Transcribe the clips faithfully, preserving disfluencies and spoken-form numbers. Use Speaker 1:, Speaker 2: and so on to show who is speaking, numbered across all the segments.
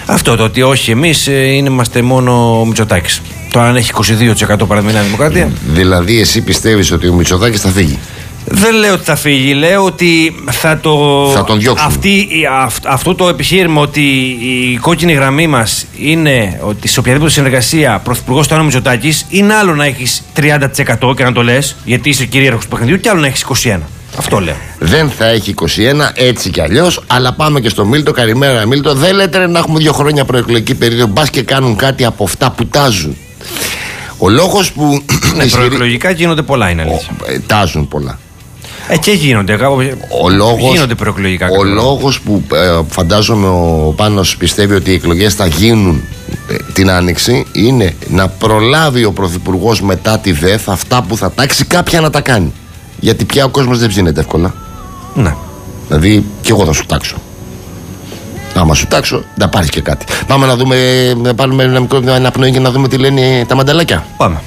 Speaker 1: Αυτό το ότι όχι εμείς είμαστε μόνο ο Μητσοτάκης. Τώρα αν έχει είκοσι δύο τοις εκατό παραδείγμα Δημοκρατία.
Speaker 2: Δηλαδή εσύ πιστεύεις ότι ο Μητσοτάκης θα φύγει?
Speaker 1: Δεν λέω ότι θα φύγει, λέω ότι θα το.
Speaker 2: Θα τον διώξουν.
Speaker 1: Αυτή, αυ, αυτό το επιχείρημα ότι η κόκκινη γραμμή μας είναι ότι σε οποιαδήποτε συνεργασία πρωθυπουργός θα είναι ο Μητσοτάκης, είναι άλλο να έχεις τριάντα τοις εκατό και να το λες, γιατί είσαι κυρίαρχος του παιχνιδιού, και άλλο να έχεις είκοσι ένα τοις εκατό. Αυτό λέω.
Speaker 2: Δεν θα έχει είκοσι ένα τοις εκατό έτσι κι αλλιώς, αλλά πάμε και στο Μίλτο. Καλημέρα, Μίλτο. Δεν λέτε να έχουμε δύο χρόνια προεκλογική περίοδο, μπας και κάνουν κάτι από αυτά που τάζουν. Ο λόγος που.
Speaker 1: Ναι, προεκλογικά γίνονται πολλά, είναι αλήθεια.
Speaker 2: Ε, τάζουν πολλά.
Speaker 1: Ε, και γίνονται.
Speaker 2: Ο λόγος,
Speaker 1: γίνονται προεκλογικά.
Speaker 2: Ο λόγος που ε, φαντάζομαι ο Πάνος πιστεύει ότι οι εκλογές θα γίνουν ε, την Άνοιξη είναι να προλάβει ο Πρωθυπουργός μετά τη ΔΕΘ αυτά που θα τάξει κάποια να τα κάνει. Γιατί πια ο κόσμος δεν ψήνεται εύκολα.
Speaker 1: Ναι.
Speaker 2: Δηλαδή και εγώ θα σου τάξω. Άμα σου τάξω, θα πάρεις και κάτι. Πάμε να δούμε, να πάρουμε ένα μικρό αναπνοή και να δούμε τι λένε τα μανταλάκια.
Speaker 1: Πάμε.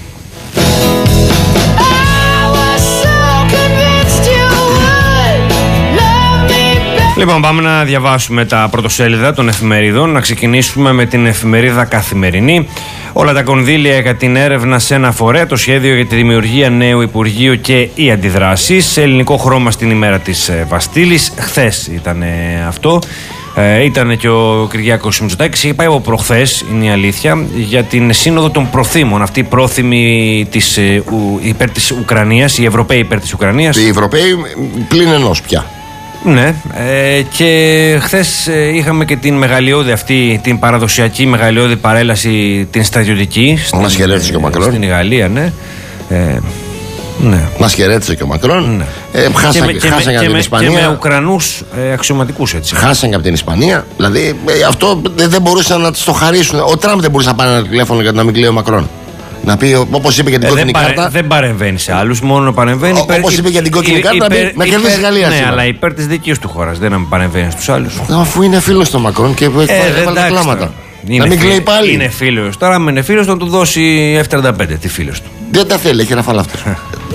Speaker 1: Λοιπόν, πάμε να διαβάσουμε τα πρωτοσέλιδα των εφημερίδων. Να ξεκινήσουμε με την εφημερίδα Καθημερινή. Όλα τα κονδύλια για την έρευνα σε ένα φορέα, το σχέδιο για τη δημιουργία νέου Υπουργείου και οι αντιδράσεις. Σε ελληνικό χρώμα στην ημέρα της Βαστίλης. Χθες ήταν αυτό. Ε, ήταν και ο Κυριάκος Μητσοτάκης. Είχε πάει από προχθές, είναι η αλήθεια, για την σύνοδο των προθήμων. Αυτή η πρόθυμη της, ε, ου, υπέρ της Ουκρανίας, οι Ευρωπαίοι υπέρ της Ουκρανίας.
Speaker 2: Οι Ευρωπαίοι πλην ενός πια.
Speaker 1: Ναι, ε, και χθες ε, είχαμε και την μεγαλειώδη αυτή, την παραδοσιακή μεγαλειώδη παρέλαση, την στρατιωτική.
Speaker 2: Μας χαιρέτησε και ο Μακρόν.
Speaker 1: Στην Γαλλία, ναι. Ε, ναι.
Speaker 2: Μας χαιρέτησε και ο Μακρόν.
Speaker 1: Ναι.
Speaker 2: Ε, χάσαν
Speaker 1: και,
Speaker 2: και, χάσαν
Speaker 1: και,
Speaker 2: από την
Speaker 1: με,
Speaker 2: Ισπανία.
Speaker 1: Και με Ουκρανούς ε, αξιωματικούς, έτσι.
Speaker 2: Χάσαν και από την Ισπανία. Δηλαδή ε, αυτό δεν μπορούσαν να το χαρίσουν. Ο Τραμπ δεν μπορούσε να πάρει ένα τηλέφωνο για να μην κλαίει ο Μακρόν. Να πει, όπως είπε για την
Speaker 1: ε,
Speaker 2: κόκκινη
Speaker 1: δεν
Speaker 2: κάρτα.
Speaker 1: Παρε, δεν παρεμβαίνει σε άλλους, μόνο παρεμβαίνει.
Speaker 2: Όπως είπε για την κόκκινη κάρτα, να, πει, να κερδίσει η Γαλλία.
Speaker 1: Ναι,
Speaker 2: σήμερα.
Speaker 1: αλλά υπέρ της δικής του χώρας. Δεν παρεμβαίνει στους άλλους.
Speaker 2: Αφού είναι φίλος του Μακρόν και έβαλε
Speaker 1: ε,
Speaker 2: τα κλάματα.
Speaker 1: Είναι
Speaker 2: να μην κλαίει πάλι.
Speaker 1: Είναι φίλος. Τώρα, αν είναι φίλος, να του δώσει εφ τριάντα πέντε. Τι φίλος του.
Speaker 2: Δεν τα θέλει, έχει ραφάλα αυτό.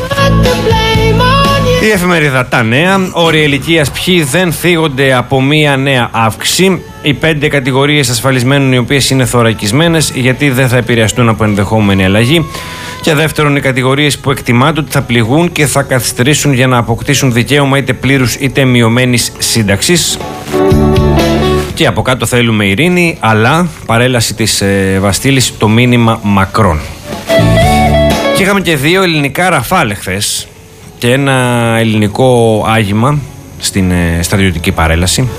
Speaker 1: Η εφημερίδα Τα Νέα. Όροι ηλικίας ποιοι δεν θίγονται από μία νέα αύξηση. Οι πέντε κατηγορίες ασφαλισμένων οι οποίες είναι θωρακισμένες, γιατί δεν θα επηρεαστούν από ενδεχόμενη αλλαγή. Και δεύτερον, οι κατηγορίες που εκτιμάται ότι θα πληγούν και θα καθυστερήσουν για να αποκτήσουν δικαίωμα είτε πλήρους είτε μειωμένης σύνταξης. Και από κάτω θέλουμε ειρήνη, αλλά παρέλαση της ε, Βαστίλης, το μήνυμα Μακρόν. Και είχαμε και δύο ελληνικά ραφάλ χθες και ένα ελληνικό άγημα στην ε, στρατιωτική παρέλαση.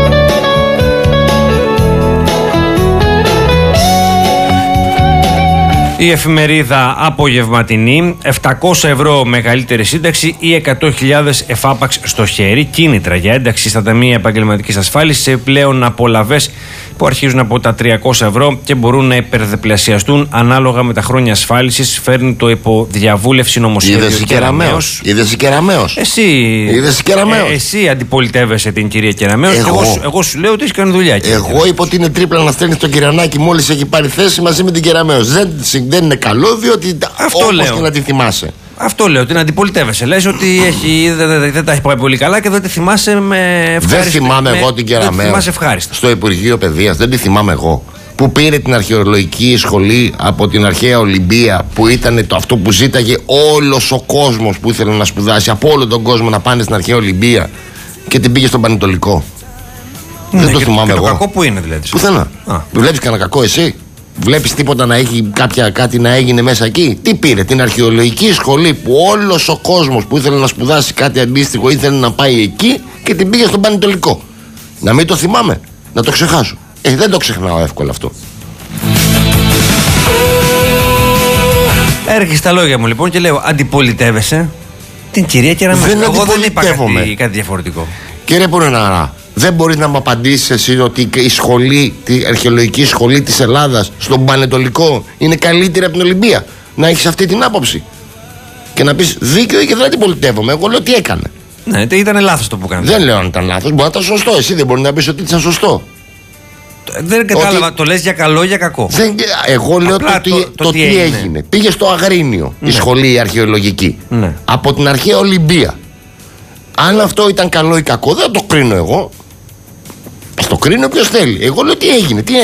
Speaker 1: Η εφημερίδα Απογευματινή, επτακόσια ευρώ μεγαλύτερη σύνταξη ή εκατό χιλιάδες εφάπαξ στο χέρι. Κίνητρα για ένταξη στα ταμεία επαγγελματικής ασφάλισης σε πλέον απολαβές που αρχίζουν από τα τριακόσια ευρώ και μπορούν να υπερδιπλασιαστούν ανάλογα με τα χρόνια ασφάλισης. Φέρνει το υποδιαβούλευση νομοσχέδιο.
Speaker 2: Είδες η Κεραμέως. Είδες η Κεραμέως.
Speaker 1: Εσύ,
Speaker 2: Είδες η Κεραμέως.
Speaker 1: Ε, εσύ αντιπολιτεύεσαι την κυρία Κεραμέως. Εγώ, εγώ, εγώ σου λέω ότι έχει κάνει δουλειά.
Speaker 2: Εγώ είπα ότι είναι τρίπλα να στέλνει το Κυρανάκι μόλις έχει πάρει θέση μαζί με την Κεραμέως. Δεν, δεν είναι καλό, διότι όπως και να τη θυμάσαι.
Speaker 1: Αυτό λέω, την αντιπολιτεύεσαι. Λες ότι έχει, δεν, δεν, δεν τα έχει πάει πολύ καλά και δεν τη θυμάσαι με ευχάριστα.
Speaker 2: Δεν θυμάμαι
Speaker 1: με,
Speaker 2: εγώ την Κεραμέως στο Υπουργείο Παιδείας. Δεν τη θυμάμαι εγώ. Που πήρε την αρχαιολογική σχολή από την αρχαία Ολυμπία, που ήταν το αυτό που ζήταγε όλος ο κόσμος που ήθελε να σπουδάσει, από όλο τον κόσμο να πάνε στην αρχαία Ολυμπία, και την πήγε στον Πανετολικό. Ναι, δεν το θυμάμαι
Speaker 1: και
Speaker 2: εγώ.
Speaker 1: Το κακό που είναι δηλαδή.
Speaker 2: Πουθενά. Βλέπεις κανένα κακό εσύ? Βλέπεις τίποτα να έχει κάποια, κάτι να έγινε μέσα εκεί? Τι πήρε? Την αρχαιολογική σχολή που όλος ο κόσμος που ήθελε να σπουδάσει κάτι αντίστοιχο ήθελε να πάει εκεί, και την πήγε στον Πανετολικό. Να μην το θυμάμαι, να το ξεχάσω. Ε, δεν το ξεχνάω εύκολα αυτό.
Speaker 1: Έρχεσαι στα λόγια μου λοιπόν και λέω, αντιπολιτεύεσαι την κυρία Κεραμέως.
Speaker 2: Δεν
Speaker 1: Εγώ δεν είπα κάτι, κάτι διαφορετικό.
Speaker 2: Κύριε Πουρενάρα, δεν μπορείς να μου απαντήσεις εσύ ότι η σχολή, η αρχαιολογική σχολή της Ελλάδας στον Πανετολικό είναι καλύτερη από την Ολυμπία? Να έχεις αυτή την άποψη και να πεις δίκαιο και δεν αντιπολιτεύομαι. Εγώ λέω τι έκανε.
Speaker 1: Ναι, ήταν λάθος το που έκανε.
Speaker 2: Δεν λέω αν ήταν λάθος, μπορεί να ήταν σωστό. Εσύ δεν μπορεί να πεις ότι ήταν σωστό.
Speaker 1: Δεν κατάλαβα, ότι... το λες για καλό ή για κακό?
Speaker 2: Δεν... Εγώ λέω το, το, το, το τι έγινε. έγινε. Πήγε στο Αγρίνιο, ναι, η σχολή η αρχαιολογική, ναι, από την αρχαία Ολυμπία. Αν αυτό ήταν καλό ή κακό, δεν το κρίνω εγώ. Στο κρίνω ποιος θέλει. Εγώ λέω τι έγινε. Τι